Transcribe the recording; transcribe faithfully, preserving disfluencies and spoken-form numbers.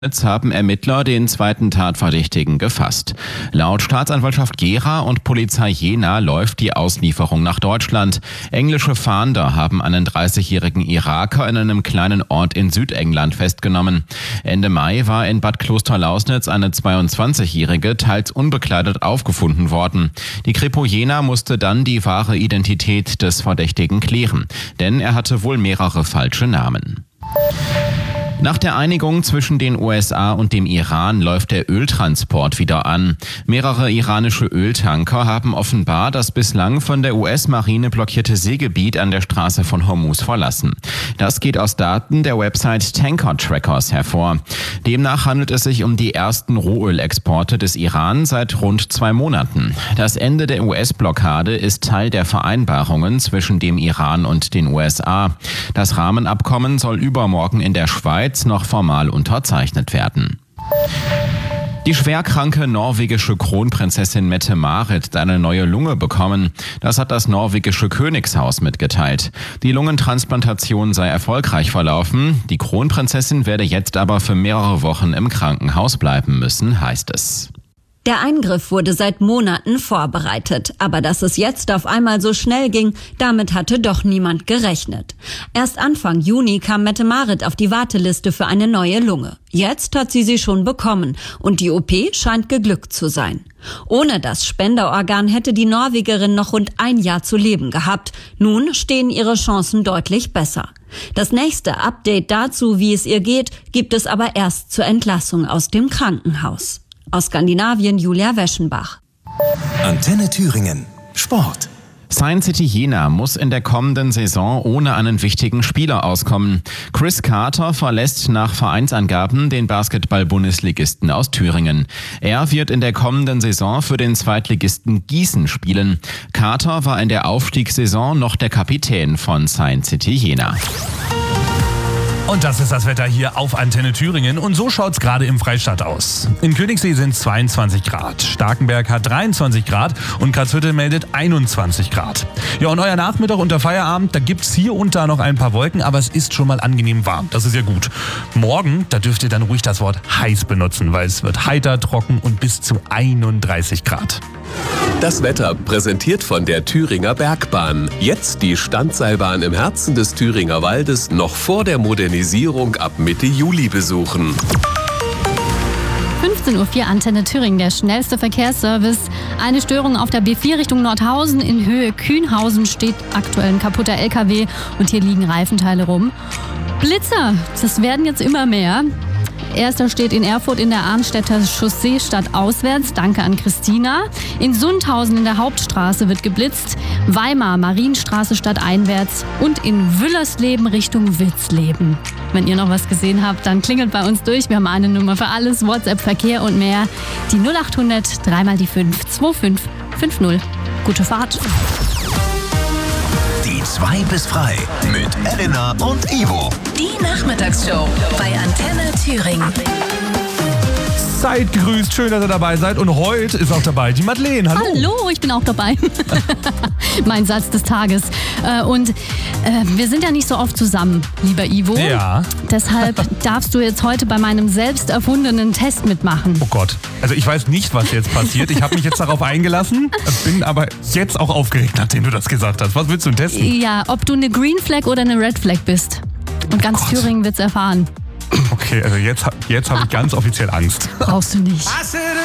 Jetzt haben Ermittler den zweiten Tatverdächtigen gefasst. Laut Staatsanwaltschaft Gera und Polizei Jena läuft die Auslieferung nach Deutschland. Englische Fahnder haben einen dreißigjährigen Iraker in einem kleinen Ort in Südengland festgenommen. Ende Mai war in Bad Klosterlausnitz eine zweiundzwanzigjährige teils unbekleidet aufgefunden worden. Die Kripo Jena musste dann die wahre Identität des Verdächtigen klären, denn er hatte wohl mehrere falsche Namen. Nach der Einigung zwischen den U S A und dem Iran läuft der Öltransport wieder an. Mehrere iranische Öltanker haben offenbar das bislang von der U S-Marine blockierte Seegebiet an der Straße von Hormuz verlassen. Das geht aus Daten der Website Tanker Trackers hervor. Demnach handelt es sich um die ersten Rohölexporte des Iran seit rund zwei Monaten. Das Ende der U S-Blockade ist Teil der Vereinbarungen zwischen dem Iran und den U S A. Das Rahmenabkommen soll übermorgen in der Schweiz noch formal unterzeichnet werden. Die schwerkranke norwegische Kronprinzessin Mette-Marit hat eine neue Lunge bekommen. Das hat das norwegische Königshaus mitgeteilt. Die Lungentransplantation sei erfolgreich verlaufen. Die Kronprinzessin werde jetzt aber für mehrere Wochen im Krankenhaus bleiben müssen, heißt es. Der Eingriff wurde seit Monaten vorbereitet, aber dass es jetzt auf einmal so schnell ging, damit hatte doch niemand gerechnet. Erst Anfang Juni kam Mette-Marit auf die Warteliste für eine neue Lunge. Jetzt hat sie sie schon bekommen und die O P scheint geglückt zu sein. Ohne das Spenderorgan hätte die Norwegerin noch rund ein Jahr zu leben gehabt. Nun stehen ihre Chancen deutlich besser. Das nächste Update dazu, wie es ihr geht, gibt es aber erst zur Entlassung aus dem Krankenhaus. Aus Skandinavien Julia Weschenbach. Antenne Thüringen. Sport. Science City Jena muss in der kommenden Saison ohne einen wichtigen Spieler auskommen. Chris Carter verlässt nach Vereinsangaben den Basketball-Bundesligisten aus Thüringen. Er wird in der kommenden Saison für den Zweitligisten Gießen spielen. Carter war in der Aufstiegssaison noch der Kapitän von Science City Jena. Und das ist das Wetter hier auf Antenne Thüringen. Und so schaut's gerade im Freistaat aus. In Königssee sind es zweiundzwanzig Grad. Starkenberg hat dreiundzwanzig Grad und Karlshütte meldet einundzwanzig Grad. Ja, und euer Nachmittag unter Feierabend, da gibt's hier und da noch ein paar Wolken, aber es ist schon mal angenehm warm. Das ist ja gut. Morgen, da dürft ihr dann ruhig das Wort heiß benutzen, weil es wird heiter, trocken und bis zu einunddreißig Grad. Das Wetter präsentiert von der Thüringer Bergbahn. Jetzt die Standseilbahn im Herzen des Thüringer Waldes noch vor der Modernisierung ab Mitte Juli besuchen. fünfzehn Uhr vier Antenne Thüringen, der schnellste Verkehrsservice. Eine Störung auf der B vier Richtung Nordhausen. In Höhe Kühnhausen steht aktuell ein kaputter L K W und hier liegen Reifenteile rum. Blitzer, das werden jetzt immer mehr. Erster steht in Erfurt in der Arnstädter Chaussee stadtauswärts. Danke an Christina. In Sundhausen in der Hauptstraße wird geblitzt. Weimar, Marienstraße stadteinwärts. Und in Wüllersleben Richtung Witzleben. Wenn ihr noch was gesehen habt, dann klingelt bei uns durch. Wir haben eine Nummer für alles, WhatsApp, Verkehr und mehr. Die null acht hundert, dreimal die fünf, zwei fünf fünf null. Gute Fahrt. Die zwei bis frei mit Elena und Ivo. Die Nachmittagsshow bei Antenne Thüringen. Seid gegrüßt, schön, dass ihr dabei seid. Und heute ist auch dabei die Madeleine. Hallo. Hallo, ich bin auch dabei. Mein Satz des Tages. Und äh, wir sind ja nicht so oft zusammen, lieber Ivo. Ja. Deshalb darfst du jetzt heute bei meinem selbst erfundenen Test mitmachen. Oh Gott. Also ich weiß nicht, was jetzt passiert. Ich habe mich jetzt darauf eingelassen, bin aber jetzt auch aufgeregt, nachdem du das gesagt hast. Was willst du denn testen? Ja, ob du eine Green Flag oder eine Red Flag bist. Und ganz Gott. Thüringen wird's erfahren. Okay, also jetzt, jetzt habe ich ganz offiziell Angst. Brauchst du nicht.